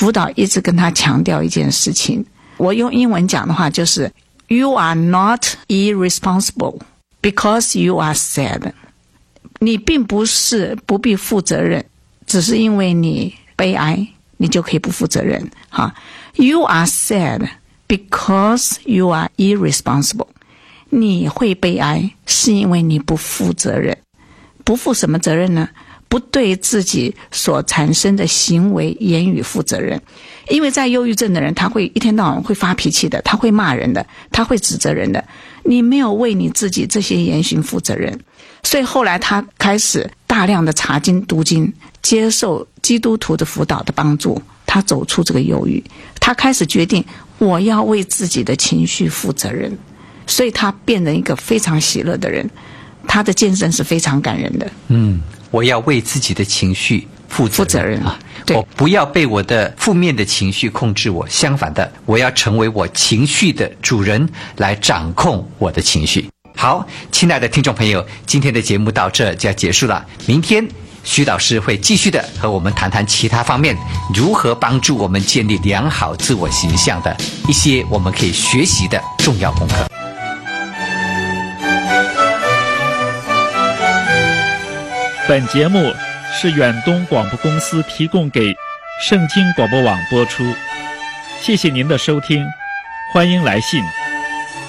辅导一直跟他强调一件事情，我用英文讲的话就是 You are not irresponsible because you are sad。 你并不是不必负责任，只是因为你悲哀你就可以不负责任。You are sad because you are irresponsible。 你会悲哀是因为你不负责任。不负什么责任呢？不对自己所产生的行为言语负责任。因为在忧郁症的人，他会一天到晚会发脾气的，他会骂人的，他会指责人的，你没有为你自己这些言行负责任。所以后来他开始大量的查经读经，接受基督徒的辅导的帮助，他走出这个忧郁。他开始决定我要为自己的情绪负责任，所以他变成一个非常喜乐的人。他的见证是非常感人的。 我要为自己的情绪负责任啊！我不要被我的负面的情绪控制我，相反的，我要成为我情绪的主人，来掌控我的情绪。好，亲爱的听众朋友，今天的节目到这就要结束了。明天徐导师会继续的和我们谈谈其他方面，如何帮助我们建立良好自我形象的一些我们可以学习的重要功课。 本节目是远东广播公司提供给圣经广播网播出，谢谢您的收听，欢迎来信。